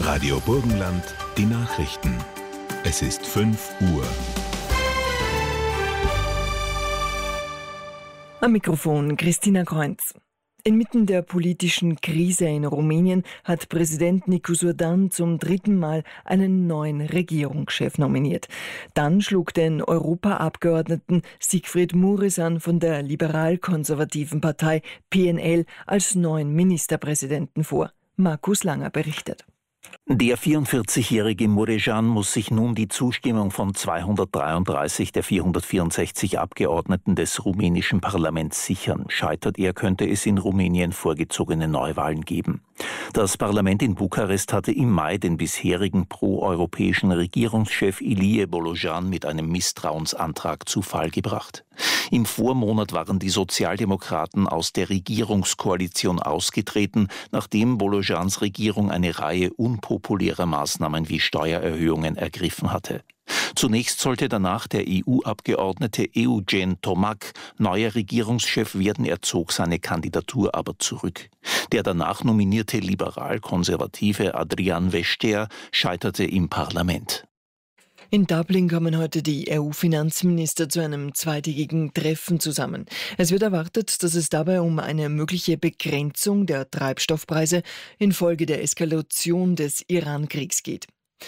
Radio Burgenland, die Nachrichten. Es ist 5 Uhr. Am Mikrofon Christina Kreunz. Inmitten der politischen Krise in Rumänien hat Präsident Nicu Surdan zum 3. Mal einen neuen Regierungschef nominiert. Dann schlug den Europaabgeordneten Siegfried Mureșan von der liberal-konservativen Partei PNL als neuen Ministerpräsidenten vor. Markus Langer berichtet. Der 44-jährige Mureșan muss sich nun die Zustimmung von 233 der 464 Abgeordneten des rumänischen Parlaments sichern. Scheitert er, könnte es in Rumänien vorgezogene Neuwahlen geben. Das Parlament in Bukarest hatte im Mai den bisherigen pro-europäischen Regierungschef Ilie Bolojan mit einem Misstrauensantrag zu Fall gebracht. Im Vormonat waren die Sozialdemokraten aus der Regierungskoalition ausgetreten, nachdem Bolojans Regierung eine Reihe unpopulärer Maßnahmen wie Steuererhöhungen ergriffen hatte. Zunächst sollte danach der EU-Abgeordnete Eugen Tomac neuer Regierungschef werden, er zog seine Kandidatur aber zurück. Der danach nominierte liberal-konservative Adrian Veștea scheiterte im Parlament. In Dublin kommen heute die EU-Finanzminister zu einem zweitägigen Treffen zusammen. Es wird erwartet, dass es dabei um eine mögliche Begrenzung der Treibstoffpreise infolge der Eskalation des Iran-Kriegs geht.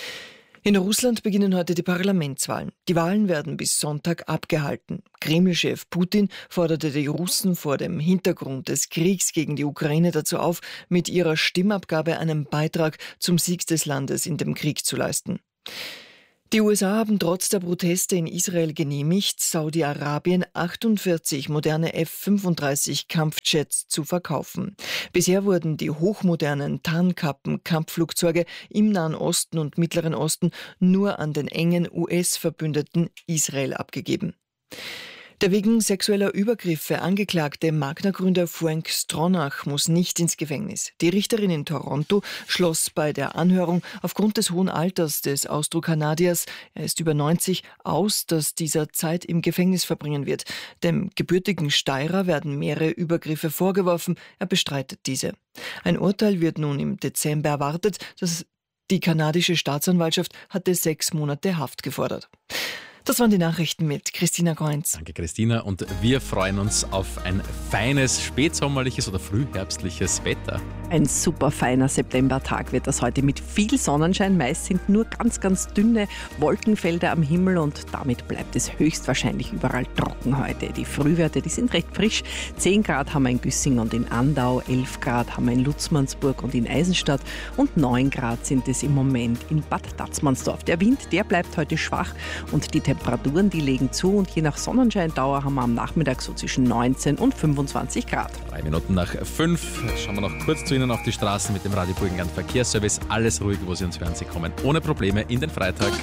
In Russland beginnen heute die Parlamentswahlen. Die Wahlen werden bis Sonntag abgehalten. Kreml-Chef Putin forderte die Russen vor dem Hintergrund des Kriegs gegen die Ukraine dazu auf, mit ihrer Stimmabgabe einen Beitrag zum Sieg des Landes in dem Krieg zu leisten. Die USA haben trotz der Proteste in Israel genehmigt, Saudi-Arabien 48 moderne F-35 Kampfjets zu verkaufen. Bisher wurden die hochmodernen Tarnkappen-Kampfflugzeuge im Nahen Osten und Mittleren Osten nur an den engen US-Verbündeten Israel abgegeben. Der wegen sexueller Übergriffe angeklagte Magna-Gründer Frank Stronach muss nicht ins Gefängnis. Die Richterin in Toronto schloss bei der Anhörung aufgrund des hohen Alters des Austro-Kanadiers, er ist über 90, aus, dass dieser Zeit im Gefängnis verbringen wird. Dem gebürtigen Steirer werden mehrere Übergriffe vorgeworfen, er bestreitet diese. Ein Urteil wird nun im Dezember erwartet. Die kanadische Staatsanwaltschaft hatte 6 Monate Haft gefordert. Das waren die Nachrichten mit Christina Kreunz. Danke, Christina. Und wir freuen uns auf ein feines, spätsommerliches oder frühherbstliches Wetter. Ein super feiner Septembertag wird das heute mit viel Sonnenschein. Meist sind nur ganz, ganz dünne Wolkenfelder am Himmel und damit bleibt es höchstwahrscheinlich überall trocken heute. Die Frühwerte, die sind recht frisch. 10 Grad haben wir in Güssing und in Andau, 11 Grad haben wir in Lutzmannsburg und in Eisenstadt und 9 Grad sind es im Moment in Bad Tatzmannsdorf. Der Wind, der bleibt heute schwach und die Temperaturen, die legen zu und je nach Sonnenscheindauer haben wir am Nachmittag so zwischen 19 und 25 Grad. 3 Minuten nach 5 schauen wir noch kurz zu Ihnen auf die Straßen mit dem Radio Burgenland Verkehrsservice. Alles ruhig, wo Sie uns hören. Sie kommen ohne Probleme in den Freitag.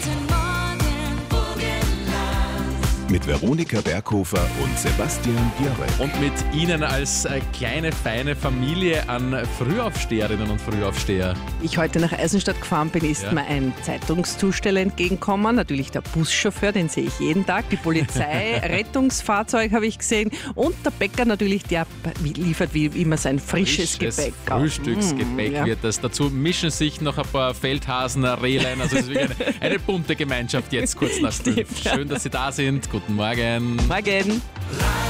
Mit Veronika Berghofer und Sebastian Bierre. Und mit Ihnen als kleine, feine Familie an Frühaufsteherinnen und Frühaufsteher. Ich heute nach Eisenstadt gefahren bin, ist mir ein Zeitungszusteller entgegengekommen. Natürlich der Buschauffeur, den sehe ich jeden Tag. Die Polizei, Rettungsfahrzeug habe ich gesehen. Und der Bäcker natürlich, der liefert wie immer sein frisches Gebäck. Frühstücksgebäck wird das. Dazu mischen sich noch ein paar Feldhasen, Rehlein. Also es ist wirklich eine bunte Gemeinschaft jetzt kurz nach 5. Schön, dass Sie da sind. Guten Morgen. Morgen.